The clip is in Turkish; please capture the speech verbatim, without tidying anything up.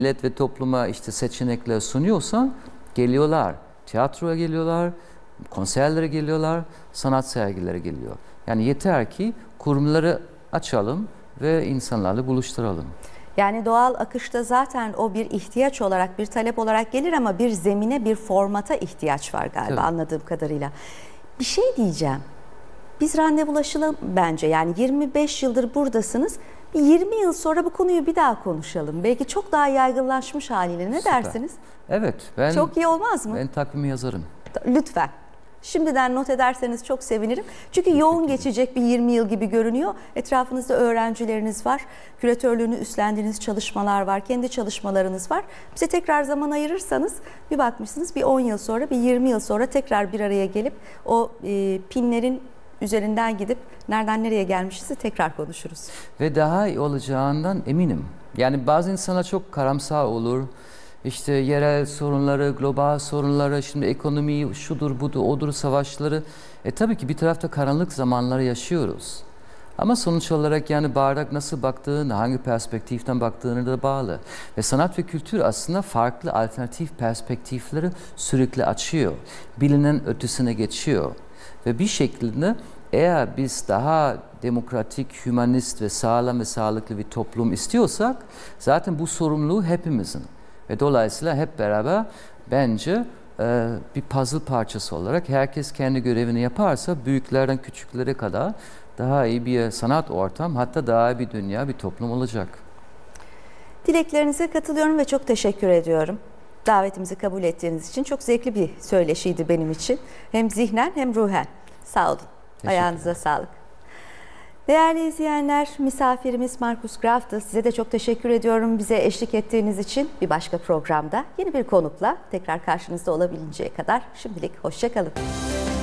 millet ve topluma işte seçenekler sunuyorsan geliyorlar. Tiyatroya geliyorlar, konserlere geliyorlar, sanat sergileri geliyor. Yani yeter ki kurumları açalım ve insanlarla buluşturalım. Yani doğal akışta zaten o bir ihtiyaç olarak, bir talep olarak gelir ama bir zemine, bir formata ihtiyaç var galiba. Tabii. Anladığım kadarıyla. Bir şey diyeceğim. Biz randevulaşalım bence. Yani yirmi beş yıldır buradasınız. yirmi yıl sonra bu konuyu bir daha konuşalım. Belki çok daha yaygınlaşmış haliyle. Ne Süper. Dersiniz? Evet. Ben, çok iyi olmaz mı? Ben takvimi yazarım. Lütfen. Şimdiden not ederseniz çok sevinirim. Çünkü yoğun geçecek bir yirmi yıl gibi görünüyor. Etrafınızda öğrencileriniz var. Küratörlüğünü üstlendiğiniz çalışmalar var. Kendi çalışmalarınız var. Bize tekrar zaman ayırırsanız bir bakmışsınız bir on yıl sonra, bir yirmi yıl sonra tekrar bir araya gelip o e, pinlerin üzerinden gidip nereden nereye gelmişiz tekrar konuşuruz. Ve daha iyi olacağından eminim. Yani bazı insanlar çok karamsar olur. İşte yerel sorunları, global sorunları, şimdi ekonomi, şudur budur, odur, savaşları. E tabii ki bir tarafta karanlık zamanları yaşıyoruz. Ama sonuç olarak yani bardak nasıl baktığını, hangi perspektiften baktığını da bağlı. Ve sanat ve kültür aslında farklı alternatif perspektifleri sürekli açıyor. Bilinen ötesine geçiyor. Ve bir şekilde eğer biz daha demokratik, hümanist ve sağlam ve sağlıklı bir toplum istiyorsak zaten bu sorumluluğu hepimizin. Ve dolayısıyla hep beraber bence e, bir puzzle parçası olarak herkes kendi görevini yaparsa büyüklerden küçüklere kadar daha iyi bir sanat ortam, hatta daha iyi bir dünya, bir toplum olacak. Dileklerinize katılıyorum ve çok teşekkür ediyorum. Davetimizi kabul ettiğiniz için çok zevkli bir söyleşiydi benim için. Hem zihnen hem ruhen. Sağ olun. Ayağınıza sağlık. Değerli izleyenler, misafirimiz Marcus Graft'tı. Size de çok teşekkür ediyorum bize eşlik ettiğiniz için. Bir başka programda yeni bir konukla tekrar karşınızda olabilinceye kadar şimdilik hoşça kalın.